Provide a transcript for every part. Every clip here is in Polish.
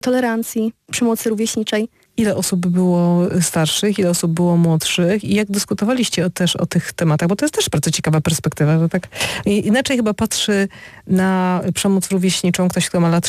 tolerancji, przemocy rówieśniczej. Ile osób było starszych, ile osób było młodszych i jak dyskutowaliście też o tych tematach? Bo to jest też bardzo ciekawa perspektywa, że tak inaczej chyba patrzy na przemoc rówieśniczą ktoś, kto ma lat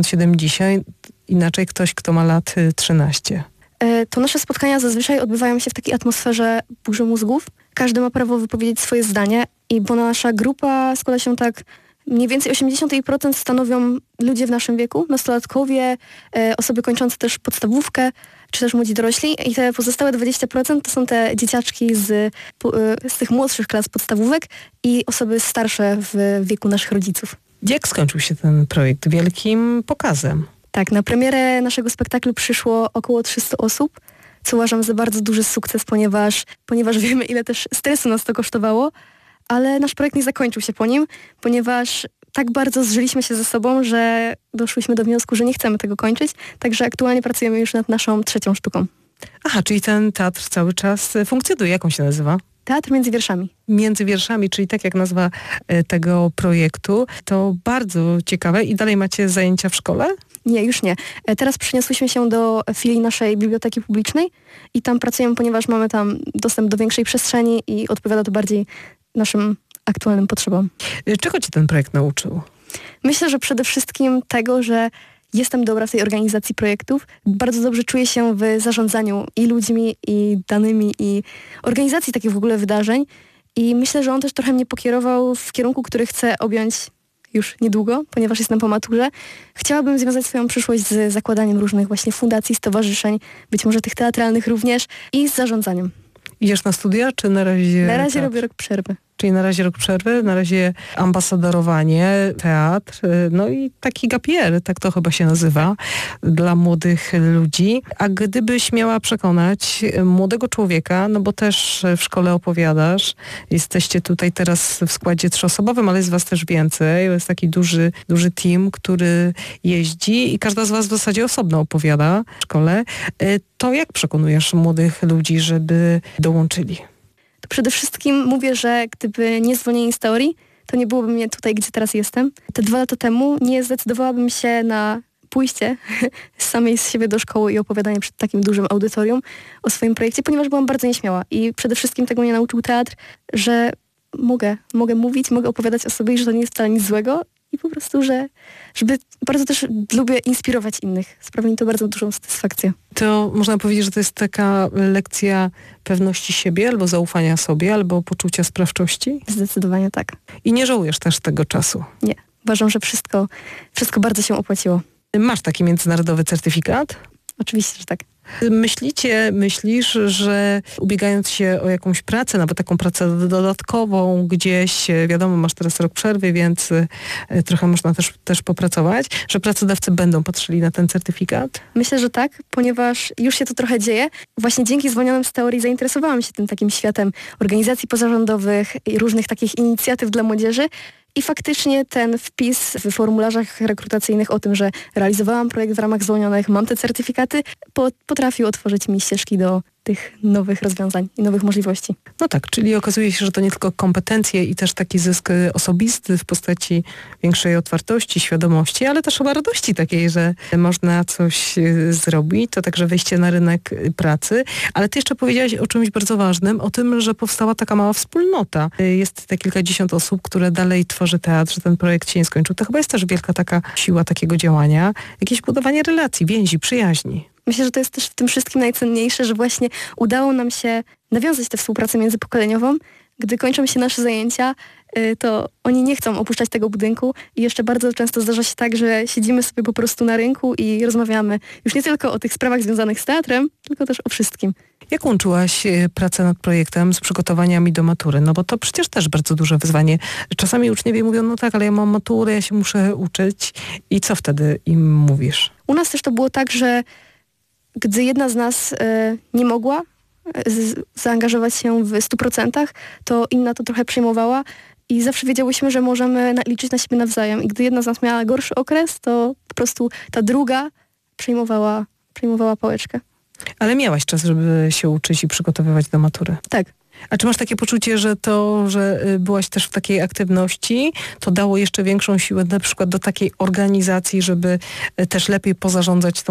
60-70, inaczej ktoś, kto ma lat 13. To nasze spotkania zazwyczaj odbywają się w takiej atmosferze burzy mózgów. Każdy ma prawo wypowiedzieć swoje zdanie bo nasza grupa składa się tak, mniej więcej 80% stanowią ludzie w naszym wieku, nastolatkowie, osoby kończące też podstawówkę, czy też młodzi dorośli i te pozostałe 20% to są te dzieciaczki z tych młodszych klas podstawówek i osoby starsze w wieku naszych rodziców. Jak skończył się ten projekt? Wielkim pokazem. Tak, na premierę naszego spektaklu przyszło około 300 osób, co uważam za bardzo duży sukces, ponieważ wiemy, ile też stresu nas to kosztowało, ale nasz projekt nie zakończył się po nim, ponieważ tak bardzo zżyliśmy się ze sobą, że doszłyśmy do wniosku, że nie chcemy tego kończyć, także aktualnie pracujemy już nad naszą 3. sztuką. Aha, czyli ten teatr cały czas funkcjonuje. Jak on się nazywa? Teatr między wierszami. Między wierszami, czyli tak jak nazwa tego projektu. To bardzo ciekawe. I dalej macie zajęcia w szkole? Nie, już nie. Teraz przeniosłyśmy się do filii naszej biblioteki publicznej i tam pracujemy, ponieważ mamy tam dostęp do większej przestrzeni i odpowiada to bardziej naszym aktualnym potrzebom. Czego cię ten projekt nauczył? Myślę, że przede wszystkim tego, że jestem dobra w tej organizacji projektów. Bardzo dobrze czuję się w zarządzaniu i ludźmi, i danymi, i organizacji takich w ogóle wydarzeń. I myślę, że on też trochę mnie pokierował w kierunku, który chcę objąć już niedługo, ponieważ jestem po maturze. Chciałabym związać swoją przyszłość z zakładaniem różnych właśnie fundacji, stowarzyszeń, być może tych teatralnych również i z zarządzaniem. Idziesz na studia, czy na razie... Na razie robię rok przerwy. Czyli na razie rok przerwy, na razie ambasadorowanie, teatr, no i taki gap year, tak to chyba się nazywa, dla młodych ludzi. A gdybyś miała przekonać młodego człowieka, no bo też w szkole opowiadasz, jesteście tutaj teraz w składzie 3-osobowym, ale jest was też więcej, jest taki duży team, który jeździ i każda z was w zasadzie osobno opowiada w szkole. To jak przekonujesz młodych ludzi, żeby dołączyli? To przede wszystkim mówię, że gdyby nie zwolnienie z teorii, to nie byłoby mnie tutaj, gdzie teraz jestem. Te 2 lata temu nie zdecydowałabym się na pójście samej z siebie do szkoły i opowiadanie przed takim dużym audytorium o swoim projekcie, ponieważ byłam bardzo nieśmiała. I przede wszystkim tego mnie nauczył teatr, że mogę mówić, mogę opowiadać o sobie i że to nie jest wcale nic złego. I po prostu, żeby bardzo też lubię inspirować innych. Sprawia mi to bardzo dużą satysfakcję. To można powiedzieć, że to jest taka lekcja pewności siebie, albo zaufania sobie, albo poczucia sprawczości? Zdecydowanie tak. I nie żałujesz też tego czasu? Nie. Uważam, że wszystko bardzo się opłaciło. Masz taki międzynarodowy certyfikat? Oczywiście, że tak. Myślisz, że ubiegając się o jakąś pracę, nawet taką pracę dodatkową gdzieś, wiadomo, masz teraz rok przerwy, więc trochę można też popracować, że pracodawcy będą patrzyli na ten certyfikat? Myślę, że tak, ponieważ już się to trochę dzieje. Właśnie dzięki zwolnionym z teorii zainteresowałam się tym takim światem organizacji pozarządowych i różnych takich inicjatyw dla młodzieży. I faktycznie ten wpis w formularzach rekrutacyjnych o tym, że realizowałam projekt w ramach zwolnionych, mam te certyfikaty, potrafił otworzyć mi ścieżki do tych nowych rozwiązań i nowych możliwości. No tak, czyli okazuje się, że to nie tylko kompetencje i też taki zysk osobisty w postaci większej otwartości, świadomości, ale też chyba radości takiej, że można coś zrobić, to także wejście na rynek pracy. Ale ty jeszcze powiedziałaś o czymś bardzo ważnym, o tym, że powstała taka mała wspólnota. Jest te kilkadziesiąt osób, które dalej tworzy teatr, że ten projekt się nie skończył. To chyba jest też wielka taka siła takiego działania. Jakieś budowanie relacji, więzi, przyjaźni. Myślę, że to jest też w tym wszystkim najcenniejsze, że właśnie udało nam się nawiązać tę współpracę międzypokoleniową. Gdy kończą się nasze zajęcia, to oni nie chcą opuszczać tego budynku i jeszcze bardzo często zdarza się tak, że siedzimy sobie po prostu na rynku i rozmawiamy już nie tylko o tych sprawach związanych z teatrem, tylko też o wszystkim. Jak łączyłaś pracę nad projektem z przygotowaniami do matury? No bo to przecież też bardzo duże wyzwanie. Czasami uczniowie mówią, no tak, ale ja mam maturę, ja się muszę uczyć. I co wtedy im mówisz? U nas też to było tak, że gdy jedna z nas nie mogła zaangażować się w 100%, to inna to trochę przejmowała i zawsze wiedziałyśmy, że możemy liczyć na siebie nawzajem. I gdy jedna z nas miała gorszy okres, to po prostu ta druga przejmowała pałeczkę. Ale miałaś czas, żeby się uczyć i przygotowywać do matury. Tak. A czy masz takie poczucie, że to, że byłaś też w takiej aktywności, to dało jeszcze większą siłę na przykład do takiej organizacji, żeby też lepiej pozarządzać